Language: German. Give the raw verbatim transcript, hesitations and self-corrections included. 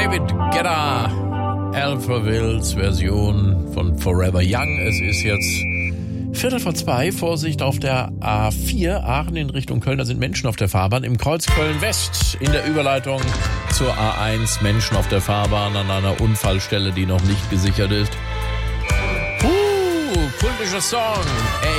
David Guetta, Alphavilles Version von Forever Young. Es ist jetzt Viertel vor zwei. Vorsicht auf der A vier, Aachen in Richtung Köln. Da sind Menschen auf der Fahrbahn. Im Kreuz Köln-West in der Überleitung zur A eins. Menschen auf der Fahrbahn an einer Unfallstelle, die noch nicht gesichert ist. Uh, kultischer Song. Ey.